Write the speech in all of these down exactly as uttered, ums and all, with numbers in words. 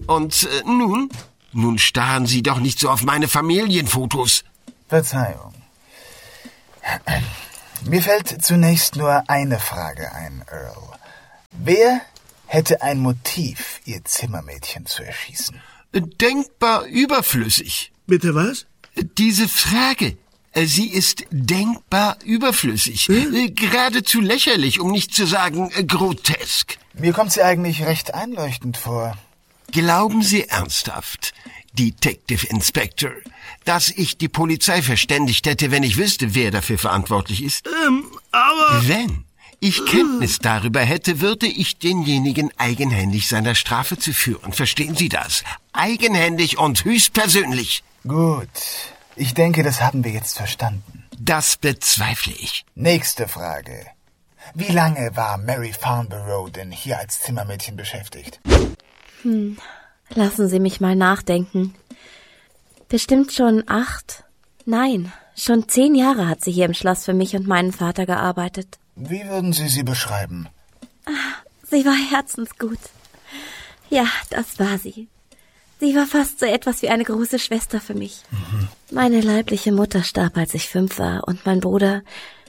Und äh, nun? Nun starren Sie doch nicht so auf meine Familienfotos. Verzeihung. Mir fällt zunächst nur eine Frage ein, Earl. Wer hätte ein Motiv, Ihr Zimmermädchen zu erschießen? Denkbar überflüssig. Bitte was? Diese Frage. Sie ist denkbar überflüssig. Hm? Geradezu lächerlich, um nicht zu sagen grotesk. Mir kommt sie eigentlich recht einleuchtend vor. Glauben Sie ernsthaft, Detective Inspector, dass ich die Polizei verständigt hätte, wenn ich wüsste, wer dafür verantwortlich ist? Ähm, aber... Wenn ich Kenntnis darüber hätte, würde ich denjenigen eigenhändig seiner Strafe zu führen. Verstehen Sie das? Eigenhändig und höchstpersönlich. Gut. Ich denke, das haben wir jetzt verstanden. Das bezweifle ich. Nächste Frage. Wie lange war Mary Farnborough denn hier als Zimmermädchen beschäftigt? Hm, lassen Sie mich mal nachdenken. Bestimmt schon acht, nein, schon zehn Jahre hat sie hier im Schloss für mich und meinen Vater gearbeitet. Wie würden Sie sie beschreiben? Sie war herzensgut. Ja, das war sie. Sie war fast so etwas wie eine große Schwester für mich. Mhm. Meine leibliche Mutter starb, als ich fünf war, und mein Bruder...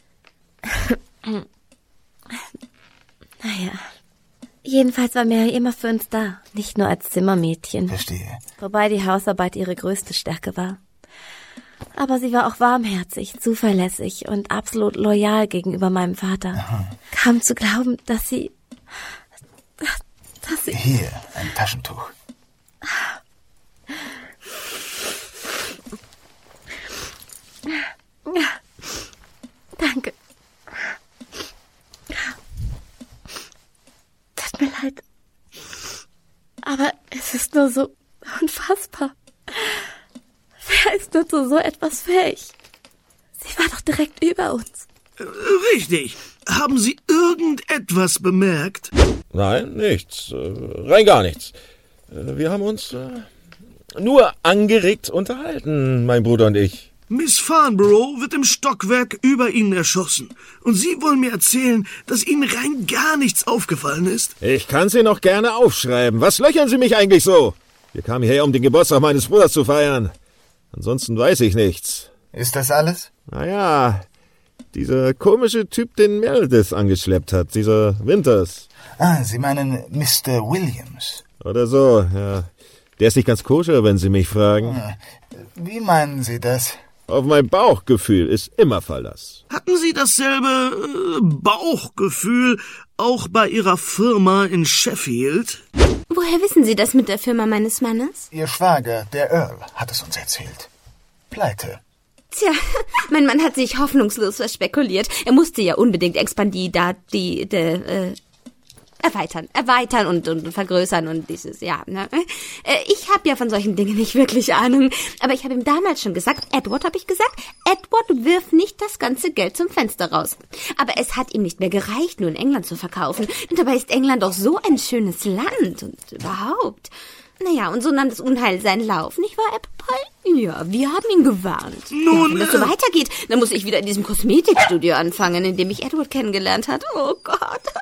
naja... Jedenfalls war Mary immer für uns da, nicht nur als Zimmermädchen. Verstehe. Wobei die Hausarbeit ihre größte Stärke war. Aber sie war auch warmherzig, zuverlässig und absolut loyal gegenüber meinem Vater. Aha. Kaum zu glauben, dass sie... dass sie... Hier, ein Taschentuch. Ja, danke. Tut mir leid. Aber es ist nur so unfassbar. Wer ist nur zu so etwas fähig? Sie war doch direkt über uns. Richtig. Haben Sie irgendetwas bemerkt? Nein, nichts. Rein gar nichts. Wir haben uns äh, nur angeregt unterhalten, mein Bruder und ich. Miss Farnborough wird im Stockwerk über Ihnen erschossen. Und Sie wollen mir erzählen, dass Ihnen rein gar nichts aufgefallen ist? Ich kann's Ihnen noch gerne aufschreiben. Was löchern Sie mich eigentlich so? Wir kamen hierher, um den Geburtstag meines Bruders zu feiern. Ansonsten weiß ich nichts. Ist das alles? Naja, dieser komische Typ, den Meredith angeschleppt hat, dieser Winters. Ah, Sie meinen Mister Williams. Oder so, ja. Der ist nicht ganz koscher, wenn Sie mich fragen. Wie meinen Sie das? Auf mein Bauchgefühl ist immer Verlass. Hatten Sie dasselbe äh, Bauchgefühl auch bei Ihrer Firma in Sheffield? Woher wissen Sie das mit der Firma meines Mannes? Ihr Schwager, der Earl, hat es uns erzählt. Pleite. Tja, mein Mann hat sich hoffnungslos verspekuliert. Er musste ja unbedingt expandieren, die, die, äh, erweitern, erweitern und, und vergrößern und dieses, ja, ne? Ich habe ja von solchen Dingen nicht wirklich Ahnung, aber ich habe ihm damals schon gesagt, Edward, habe ich gesagt, Edward, wirf nicht das ganze Geld zum Fenster raus. Aber es hat ihm nicht mehr gereicht, nur in England zu verkaufen. Und dabei ist England doch so ein schönes Land und überhaupt. Naja, und so nahm das Unheil seinen Lauf, nicht wahr, Apple? Ja, wir haben ihn gewarnt. Nun, ja, wenn das so weitergeht, dann muss ich wieder in diesem Kosmetikstudio anfangen, in dem ich Edward kennengelernt hat. Oh Gott.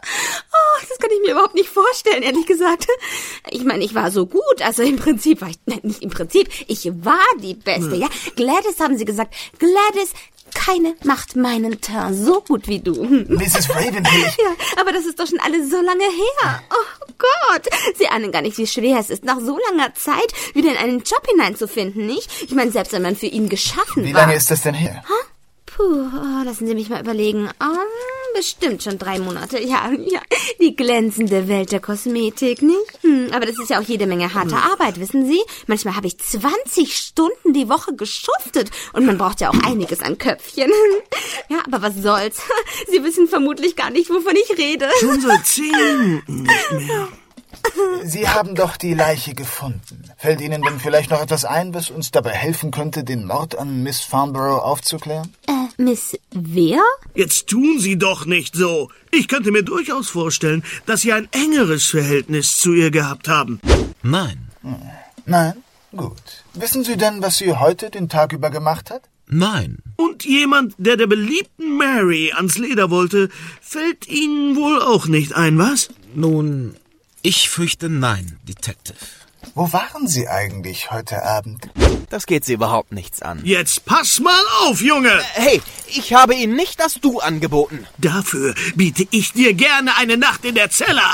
Oh, das kann ich mir überhaupt nicht vorstellen, ehrlich gesagt. Ich meine, ich war so gut, also im Prinzip war ich, nein, nicht im Prinzip, ich war die Beste, ja. Gladys, haben sie gesagt, Gladys, keine macht meinen Teint so gut wie du. Misses Ravenhill. Ja, aber das ist doch schon alles so lange her. Oh Gott, Sie ahnen gar nicht, wie schwer es ist, nach so langer Zeit wieder in einen Job hineinzufinden, nicht? Ich meine, selbst wenn man für ihn geschaffen Wie war. Wie lange ist das denn her? Huh? Puh, oh, lassen Sie mich mal überlegen. Oh, bestimmt schon drei Monate. Ja, ja, die glänzende Welt der Kosmetik, nicht? Hm, aber das ist ja auch jede Menge harte Arbeit, wissen Sie? Manchmal habe ich zwanzig Stunden die Woche geschuftet und man braucht ja auch einiges an Köpfchen. Ja, aber was soll's? Sie wissen vermutlich gar nicht, wovon ich rede. Schon seit zehn Minuten nicht mehr. Sie haben doch die Leiche gefunden. Fällt Ihnen denn vielleicht noch etwas ein, was uns dabei helfen könnte, den Mord an Miss Farnborough aufzuklären? Äh, Miss wer? Jetzt tun Sie doch nicht so. Ich könnte mir durchaus vorstellen, dass Sie ein engeres Verhältnis zu ihr gehabt haben. Nein. Hm. Nein? Gut. Wissen Sie denn, was sie heute den Tag über gemacht hat? Nein. Und jemand, der der beliebten Mary ans Leder wollte, fällt Ihnen wohl auch nicht ein, was? Nun, ich fürchte nein, Detective. Wo waren Sie eigentlich heute Abend? Das geht Sie überhaupt nichts an. Jetzt pass mal auf, Junge! Hey, ich habe Ihnen nicht das Du angeboten. Dafür biete ich dir gerne eine Nacht in der Zelle